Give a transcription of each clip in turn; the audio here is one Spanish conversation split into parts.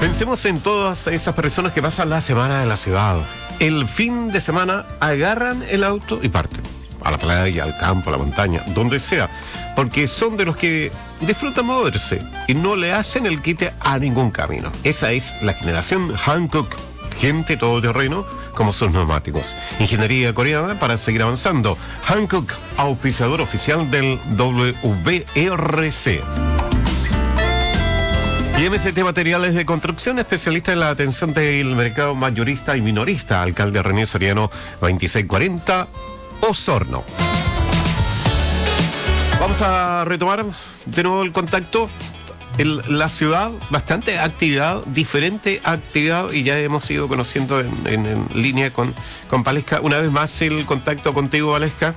Pensemos en todas esas personas que pasan la semana en la ciudad. El fin de semana agarran el auto y parten. A la playa, al campo, a la montaña, donde sea. Porque son de los que disfrutan moverse y no le hacen el quite a ningún camino. Esa es la generación Hankook. Gente todoterreno como sus neumáticos. Ingeniería coreana para seguir avanzando. Hankook, auspiciador oficial del WRC. Y MST Materiales de Construcción, especialista en la atención del mercado mayorista y minorista. Alcalde René Soriano, 2640, Osorno. Vamos a retomar de nuevo el contacto. La ciudad, bastante actividad, diferente actividad, y ya hemos ido conociendo en línea con Valesca. Una vez más el contacto contigo, Valesca.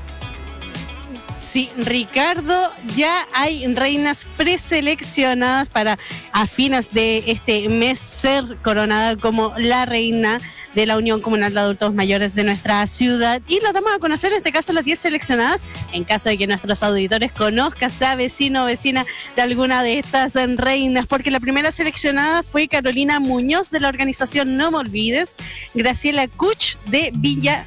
Sí, Ricardo, ya hay reinas preseleccionadas para a fines de este mes ser coronada como la reina de la Unión Comunal de Adultos Mayores de nuestra ciudad. Y las damos a conocer, en este caso, las 10 seleccionadas, en caso de que nuestros auditores conozcan, sea vecino o vecina de alguna de estas reinas, porque la primera seleccionada fue Carolina Muñoz, de la organización No Me Olvides, Graciela Kuch, de Villa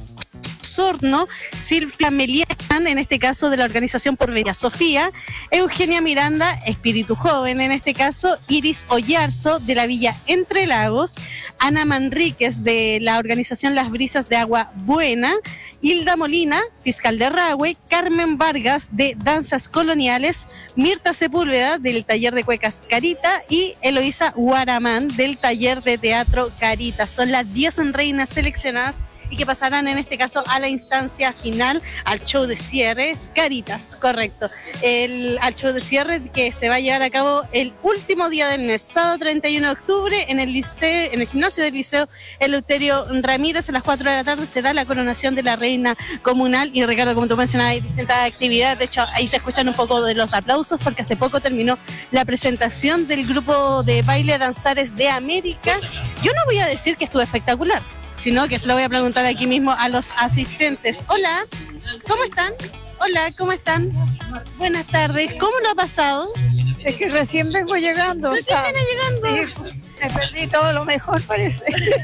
Osorno, Silvia Melián, en este caso de la organización Por Bella Sofía, Eugenia Miranda, Espíritu Joven, en este caso Iris Ollarzo, de la Villa Entre Lagos, Ana Manríquez, de la organización Las Brisas de Agua Buena, Hilda Molina, fiscal de Rahue, Carmen Vargas, de Danzas Coloniales, Mirta Sepúlveda, del taller de cuecas Carita, y Eloísa Guaramán, del taller de teatro Carita. Son las 10 reinas seleccionadas y que pasarán en este caso a la instancia final, al show de cierre, Caritas, correcto, al show de cierre que se va a llevar a cabo el último día del mes, sábado 31 de octubre, en el gimnasio del Liceo Eleuterio Ramírez. A las 4 de la tarde será la coronación de la reina comunal. Y Ricardo, como tú mencionabas, hay distintas actividades. De hecho, ahí se escuchan un poco de los aplausos, porque hace poco terminó la presentación del grupo de baile Danzares de América. Yo no voy a decir que estuvo espectacular, sino que se lo voy a preguntar aquí mismo a los asistentes. Hola, ¿cómo están? Hola, ¿cómo están? Buenas tardes, ¿cómo lo ha pasado? Es que recién vengo llegando. ¿Recién viene llegando? Sí, me perdí todo lo mejor, parece.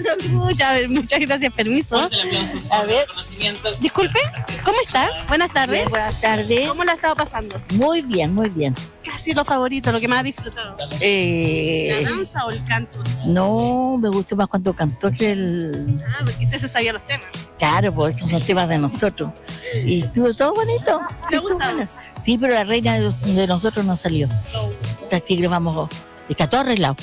A ver, muchas gracias, permiso. A ver, disculpe, ¿cómo está? Buenas tardes. Bien, buenas tardes. ¿Cómo la ha estado pasando? Muy bien, muy bien. ¿Qué ha sido lo favorito, lo que más ha disfrutado? ¿La danza o el canto? No, me gustó más cuando cantó que el... Ah, porque usted se sabía los temas. Claro, porque son temas de nosotros. Y estuvo todo bonito. ¿Le ha gustado? Bueno. Sí, pero la reina de nosotros no salió. Así que vamos... Está todo arreglado.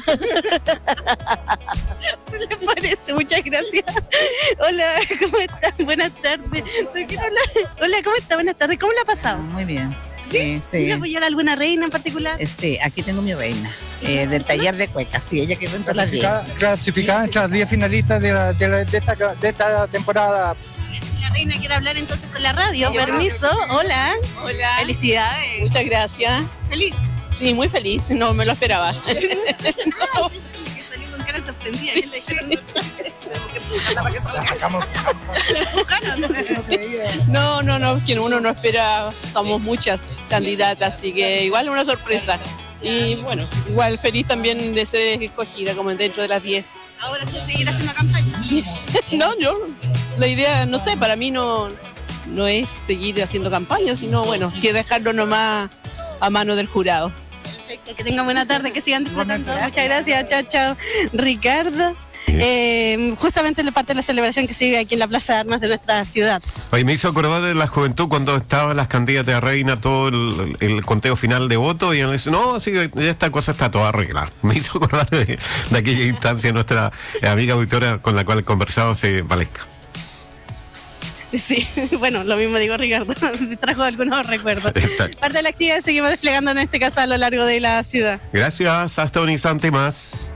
Me parece, muchas gracias. Hola, ¿cómo están? Buenas tardes. Hola, ¿cómo está? Buenas tardes. ¿Cómo la ha pasado? Muy bien. ¿Sí? ¿Quiere apoyar a alguna reina en particular? Sí, aquí tengo mi reina, del taller de cuecas. Sí, ella quedó entre las 10. Clasificada entre las 10 finalistas de esta temporada. Si la reina quiere hablar entonces con la radio, permiso. Hola. Hola. Felicidades. Muchas gracias. ¿Feliz? Sí, muy feliz, no me lo esperaba. No. Que salí con cara sorprendida. Sí. No, que uno no espera, somos muchas candidatas, así que igual una sorpresa. Y bueno, igual feliz también de ser escogida como dentro de las 10. Ahora sí, seguir haciendo campaña. Sí. No, la idea, no sé, para mí no es seguir haciendo campaña, sino bueno, que dejarlo nomás a mano del jurado. Perfecto, que tengan buena tarde, que sigan disfrutando. Muchas gracias, chao. Ricardo, justamente la parte de la celebración que se vive aquí en la Plaza de Armas de nuestra ciudad. Oye, me hizo acordar de la juventud cuando estaban las candidatas a reina, todo el conteo final de votos, y él dice, no, sí, esta cosa está toda arreglada. Me hizo acordar de aquella instancia nuestra amiga auditora con la cual conversamos, Valesca. Sí, bueno, lo mismo digo, Ricardo, trajo algunos recuerdos. Exacto. Parte de la actividad seguimos desplegando en este caso a lo largo de la ciudad. Gracias, hasta un instante más.